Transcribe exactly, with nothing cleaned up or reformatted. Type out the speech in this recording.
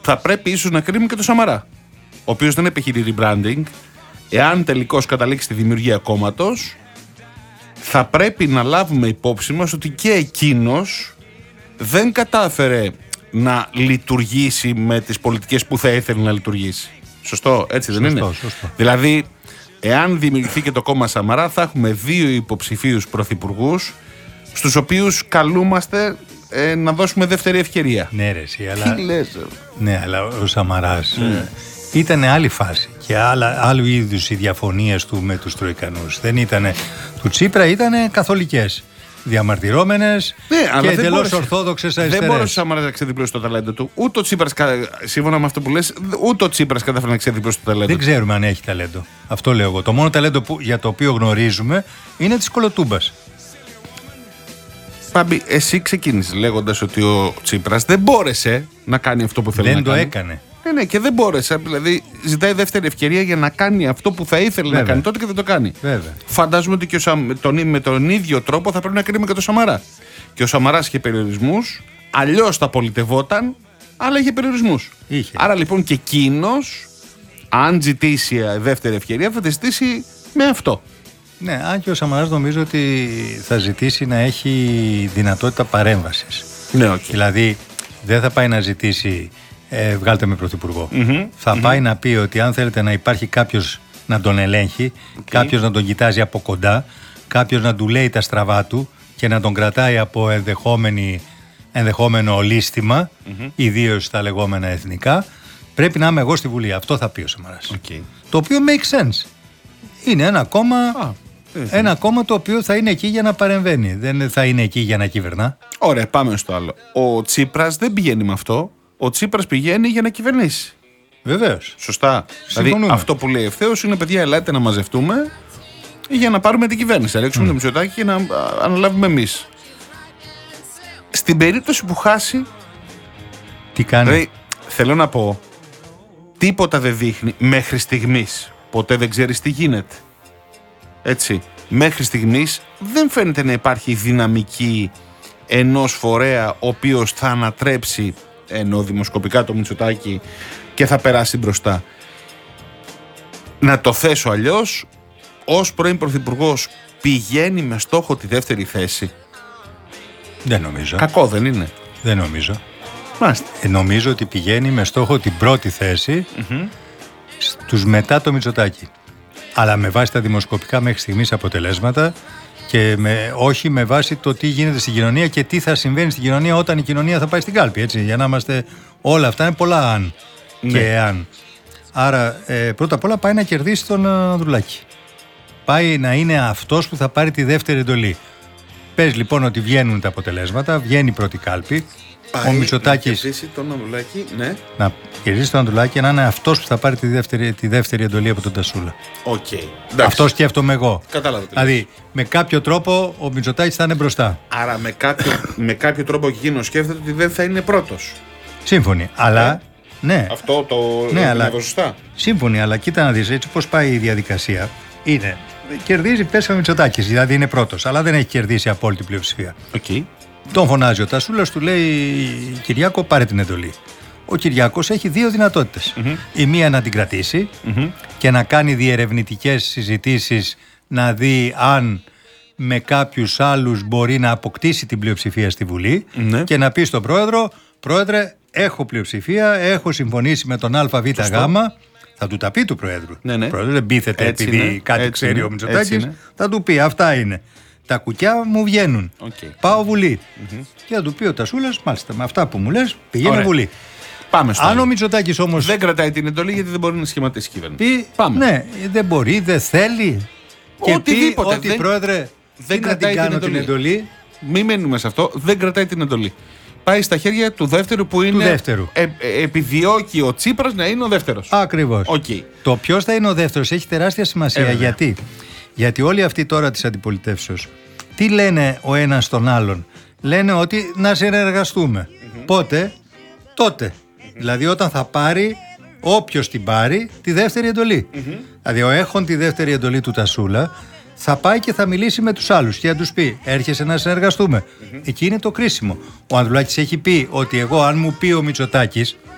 θα πρέπει ίσως να κρίνουμε και το Σαμαρά, ο οποίος δεν επιχειρεί rebranding. Εάν τελικώς καταλήξει τη δημιουργία κόμματος, θα πρέπει να λάβουμε υπόψη μας ότι και εκείνος δεν κατάφερε να λειτουργήσει με τις πολιτικές που θα ήθελε να λειτουργήσει. Σωστό, έτσι δεν σωστό, είναι? Σωστό. Δηλαδή, εάν δημιουργηθεί και το κόμμα Σαμαρά, θα έχουμε δύο υποψηφίους πρωθυπουργούς, στους οποίους καλούμαστε ε, να δώσουμε δεύτερη ευκαιρία. Ναι, ρε, εσύ, αλλά... Τι λες? Ναι, αλλά ο Σαμαράς Mm. ε, ήταν άλλη φάση και άλλα, άλλου είδους οι διαφωνίες του με τους Τροικανούς. Δεν ήτανε... Του Τσίπρα ήτανε καθολικές, διαμαρτυρόμενες Ναι, και εντελώς ορθόδοξες αριστερές. Δεν μπορούσε ο Σαμαράς να ξεδιπλώσει το ταλέντο του. Ούτε ο Τσίπρας, σύμφωνα με αυτό που λες, ούτε ο Τσίπρας κατάφερε να ξεδιπλώσει το ταλέντο Δεν του. ξέρουμε αν έχει ταλέντο. Αυτό λέω εγώ. Το μόνο ταλέντο που, για το οποίο γνωρίζουμε είναι της κολοτούμπας. Πάμπη, εσύ ξεκίνησες λέγοντας ότι ο Τσίπρας δεν μπόρεσε να κάνει αυτό που θέλει να Δεν το κάνει. έκανε. Ναι, ναι, και δεν μπόρεσε. Δηλαδή, ζητάει δεύτερη ευκαιρία για να κάνει αυτό που θα ήθελε Βέβαια. να κάνει τότε και δεν το κάνει. Βέβαια. Φαντάζομαι ότι και ο Σα... τον... με τον ίδιο τρόπο θα πρέπει να κρίνουμε και τον Σαμαρά. Και ο Σαμαράς είχε περιορισμούς, αλλιώς θα πολιτευόταν, αλλά είχε περιορισμούς. Είχε. Άρα λοιπόν και εκείνος, αν ζητήσει δεύτερη ευκαιρία, θα τη ζητήσει με αυτό. Ναι, αν και ο Σαμαράς νομίζω ότι θα ζητήσει να έχει δυνατότητα παρέμβασης. Ναι, okay. Δηλαδή δεν θα πάει να ζητήσει ε, βγάλτε με πρωθυπουργό. Mm-hmm. Θα Mm-hmm. πάει να πει ότι αν θέλετε να υπάρχει κάποιος να τον ελέγχει, okay. κάποιος να τον κοιτάζει από κοντά, κάποιος να του λέει τα στραβά του και να τον κρατάει από ενδεχόμενη, ενδεχόμενο λύστημα, mm-hmm. ιδίως στα λεγόμενα εθνικά, πρέπει να είμαι εγώ στη Βουλή. Αυτό θα πει ο Σαμαράς. Okay. Το οποίο make sense. Είναι ένα κόμμα... Ah. Ένα κόμμα το οποίο θα είναι εκεί για να παρεμβαίνει. Δεν θα είναι εκεί για να κυβερνά. Ωραία, πάμε στο άλλο. Ο Τσίπρας δεν πηγαίνει με αυτό. Ο Τσίπρας πηγαίνει για να κυβερνήσει. Βεβαίως. Σωστά. Συμφωνούμε. Δηλαδή αυτό που λέει ευθέως είναι, παιδιά, ελάτε να μαζευτούμε για να πάρουμε την κυβέρνηση. Να ρίξουμε mm. το Μητσοτάκη και να αναλάβουμε εμείς. Στην περίπτωση που χάσει. Τι κάνει? Δηλαδή, θέλω να πω, τίποτα δεν δείχνει μέχρι στιγμής. Ποτέ δεν ξέρεις τι γίνεται. Έτσι, μέχρι στιγμής δεν φαίνεται να υπάρχει δυναμική ενός φορέα ο οποίος θα ανατρέψει, ενώ δημοσκοπικά, το Μητσοτάκη και θα περάσει μπροστά. Να το θέσω αλλιώς, ως πρώην πρωθυπουργός πηγαίνει με στόχο τη δεύτερη θέση? Δεν νομίζω. Κακό δεν είναι? Δεν νομίζω. Μάλιστα. Ε, νομίζω ότι πηγαίνει με στόχο την πρώτη θέση mm-hmm. στους μετά το Μητσοτάκη. Αλλά με βάση τα δημοσκοπικά μέχρι στιγμής αποτελέσματα και με, όχι με βάση το τι γίνεται στην κοινωνία και τι θα συμβαίνει στην κοινωνία όταν η κοινωνία θα πάει στην κάλπη. Έτσι, για να είμαστε όλα αυτά, είναι πολλά αν ναι. και αν. Άρα ε, πρώτα απ' όλα πάει να κερδίσει τον Ανδρουλάκη. Πάει να είναι αυτός που θα πάρει τη δεύτερη εντολή. Πες λοιπόν ότι βγαίνουν τα αποτελέσματα, βγαίνει η πρώτη κάλπη. Πάει ο Μητσοτάκης να κερδίσει τον Ανδρουλάκη, ναι. Να κερδίσει τον Ανδρουλάκη, να είναι αυτός που θα πάρει τη δεύτερη, τη δεύτερη εντολή από τον Τασούλα. Okay. Αυτό σκέφτομαι εγώ. Κατάλαβα. Δηλαδή, με κάποιο τρόπο ο Μητσοτάκης θα είναι μπροστά. Άρα με κάποιο, με κάποιο τρόπο εκείνο σκέφτεται ότι δεν θα είναι πρώτος. Σύμφωνοι, αλλά... Ε? Ναι. Αυτό το ναι, αλλά... σωστά. Σύμφωνοι, αλλά κοίτα να δεις έτσι πώς πάει η διαδικασία. Είναι, κερδίζει πέσα ο Μητσοτάκης, δηλαδή είναι πρώτος, αλλά δεν έχει κερδίσει απόλυτη πλειοψηφία. Okay. Τον φωνάζει ο Τασούλας, του λέει Κυριάκο πάρε την εντολή. Ο Κυριάκος έχει δύο δυνατότητες. Mm-hmm. Η μία να την κρατήσει mm-hmm. και να κάνει διερευνητικές συζητήσεις, να δει αν με κάποιους άλλους μπορεί να αποκτήσει την πλειοψηφία στη Βουλή mm-hmm. και να πει στον πρόεδρο, πρόεδρε έχω πλειοψηφία, έχω συμφωνήσει με τον ΑΒΓ. Θα του τα πει του πρόεδρου. Ναι, ναι. Ο πρόεδρος δεν πείθεται επειδή είναι. κάτι Έτσι ξέρει είναι. ο Μητσοτάκης. Θα του πει αυτά είναι. Τα κουκιά μου βγαίνουν. Okay. Πάω Βουλή. Mm-hmm. Και θα του πει ο Τασούλας, μάλιστα με αυτά που μου λες, πηγαίνει Βουλή. Πάμε στο Αν ο Μητσοτάκης όμως δεν κρατάει την εντολή γιατί δεν μπορεί να σχηματίσει κυβέρνηση. Πει, Πάμε. Ναι, δεν μπορεί, δεν θέλει. Και πει ότι δεν, πρόεδρε, δεν κρατάει την εντολή. την εντολή. Μην μένουμε σε αυτό, δεν κρατάει την εντολή. Πάει στα χέρια του δεύτερου που είναι. Του δεύτερου. Ε, ε, επιδιώκει ο Τσίπρας να είναι ο δεύτερος. Ακριβώς. Okay. Το ποιος θα είναι ο δεύτερος έχει τεράστια σημασία. Ε, γιατί? Γιατί όλοι αυτοί τώρα της αντιπολιτεύσεως τι λένε ο ένας στον άλλον? Λένε ότι να συνεργαστούμε. Mm-hmm. Πότε? Τότε. Mm-hmm. Δηλαδή όταν θα πάρει όποιος την πάρει τη δεύτερη εντολή. Mm-hmm. Δηλαδή ο έχων τη δεύτερη εντολή του Τασούλα θα πάει και θα μιλήσει με τους άλλους και θα τους πει έρχεσαι να συνεργαστούμε. Mm-hmm. Εκεί είναι το κρίσιμο. Ο Ανδρουλάκης έχει πει ότι εγώ αν μου πει ο Μητσοτάκης